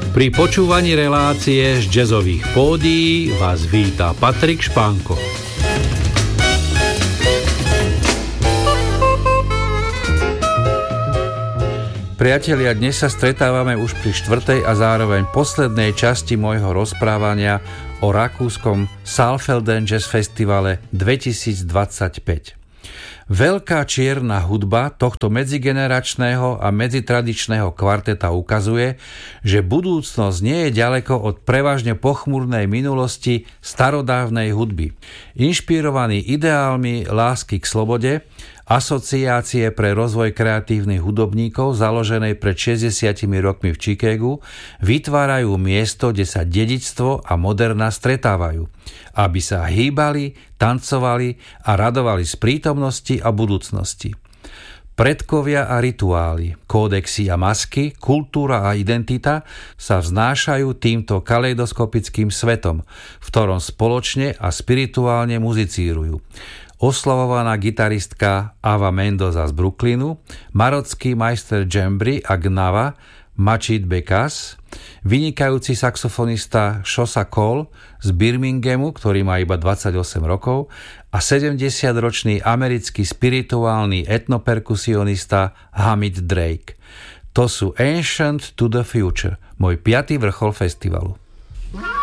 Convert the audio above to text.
Pri počúvaní relácie z jazzových pódií vás víta Patrik Špánko. Priatelia, dnes sa stretávame už pri 4. a zároveň poslednej časti môjho rozprávania o rakúskom Saalfelden Jazz Festivale 2025. Veľká čierna hudba tohto medzigeneračného a medzitradičného kvarteta ukazuje, že budúcnosť nie je ďaleko od prevažne pochmúrnej minulosti starodávnej hudby. Inšpirovaný ideálmi lásky k slobode, asociácie pre rozvoj kreatívnych hudobníkov založenej pred 60 rokmi v Chicagu vytvárajú miesto, kde sa dedičstvo a moderna stretávajú, aby sa hýbali, tancovali a radovali z prítomnosti a budúcnosti. Predkovia a rituály, kódexy a masky, kultúra a identita sa vznášajú týmto kaleidoskopickým svetom, v ktorom spoločne a spirituálne muzicírujú. Oslavovaná gitaristka Ava Mendoza z Brooklynu, marocký majster džembry a gnava Mačid Bekas, vynikajúci saxofonista Shosa Cole z Birminghamu, ktorý má iba 28 rokov, a 70-ročný americký spirituálny etnoperkusionista Hamid Drake. To sú Ancient to the Future, môj 5. vrchol festivalu.